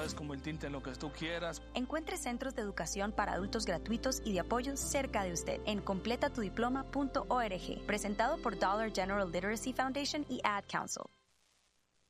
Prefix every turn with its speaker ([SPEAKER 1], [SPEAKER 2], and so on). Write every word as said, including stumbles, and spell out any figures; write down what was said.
[SPEAKER 1] puedes convertirte en lo que tú quieras.
[SPEAKER 2] Encuentre centros de educación para adultos gratuitos y de apoyo cerca de usted en completa tu diploma punto org, presentado por Dollar General Literacy Foundation y Ad Council.